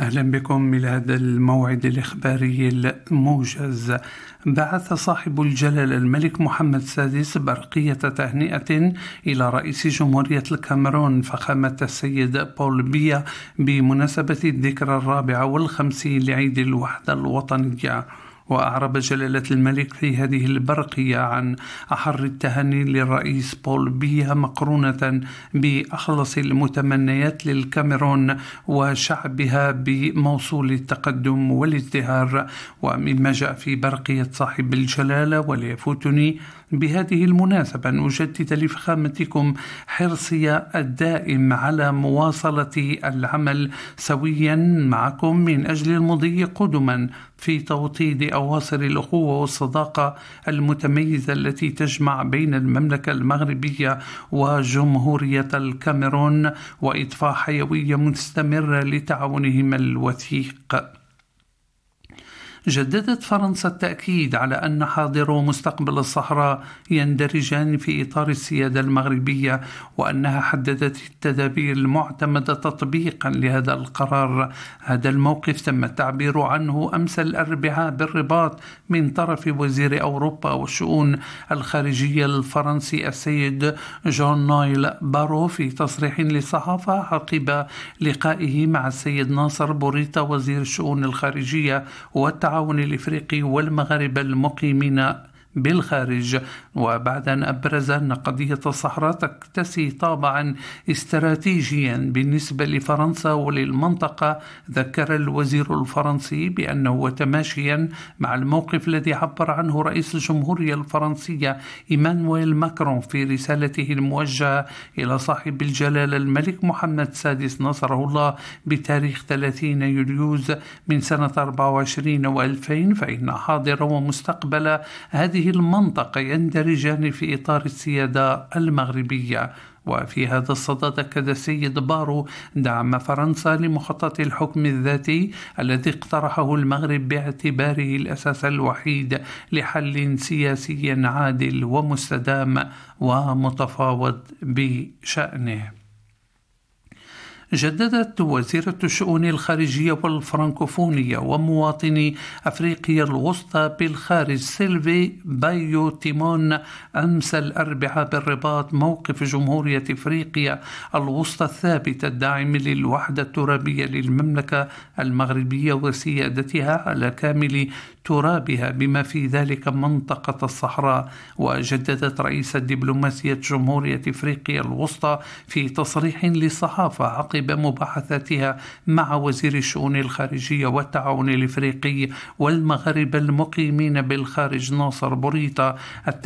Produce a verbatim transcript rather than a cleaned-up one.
أهلا بكم إلى هذا الموعد الإخباري الموجز. بعث صاحب الجلالة الملك محمد السادس برقية تهنئة إلى رئيس جمهورية الكاميرون فخامة السيد بول بيا بمناسبة الذكرى الرابعة والخمسين لعيد الوحدة الوطنية. وأعرب جلالة الملك في هذه البرقية عن أحر التهاني للرئيس بول بيا مقرونة بأخلص المتمنيات للكاميرون وشعبها بموصول التقدم والازدهار. ومما جاء في برقية صاحب الجلالة وليفوتني بهذه المناسبة أن أجدد لفخامتكم حرصي الدائم على مواصلة العمل سويا معكم من أجل المضي قدما في توطيد أواصر الأخوة والصداقة المتميزة التي تجمع بين المملكة المغربية وجمهورية الكاميرون وإضفاء حيوية مستمرة لتعاونهما الوثيق. جددت فرنسا التأكيد على أن حاضر ومستقبل الصحراء يندرجان في إطار السيادة المغربية، وأنها حددت التدابير المعتمدة تطبيقا لهذا القرار. هذا الموقف تم التعبير عنه أمس الأربعاء بالرباط من طرف وزير أوروبا والشؤون الخارجية الفرنسي السيد جون نويل بارو في تصريح للصحافة عقب لقائه مع السيد ناصر بوريطة وزير الشؤون الخارجية والتعاون التعاون الإفريقي والمغاربة المقيمين بالخارج. وبعد أن أبرز أن قضية الصحراء تكتسي طابعا استراتيجيا بالنسبة لفرنسا وللمنطقة، ذكر الوزير الفرنسي بأنه وتماشيا مع الموقف الذي عبر عنه رئيس الجمهورية الفرنسية إيمانويل ماكرون في رسالته الموجهة إلى صاحب الجلالة الملك محمد السادس نصره الله بتاريخ ثلاثين يوليوز من سنة أربعة وعشرين وألفين، فإن حاضر ومستقبل هذه المنطقة يندرجان في إطار السيادة المغربية. وفي هذا الصدد أكد السيد بارو دعم فرنسا لمخطط الحكم الذاتي الذي اقترحه المغرب باعتباره الأساس الوحيد لحل سياسي عادل ومستدام ومتفاوض بشأنه. جددت وزيرة الشؤون الخارجية والفرنكوفونية ومواطني أفريقيا الوسطى بالخارج سيلفي بايو تيمون أمس الأربعاء بالرباط موقف جمهورية أفريقيا الوسطى الثابت الداعم للوحدة الترابية للمملكة المغربية وسيادتها على كامل ترابها بما في ذلك منطقة الصحراء. وجددت رئيسة دبلوماسية جمهورية أفريقيا الوسطى في تصريح للصحافة عقب مباحثاتها مع وزير الشؤون الخارجية والتعاون الإفريقي والمغاربة المقيمين بالخارج ناصر بوريطة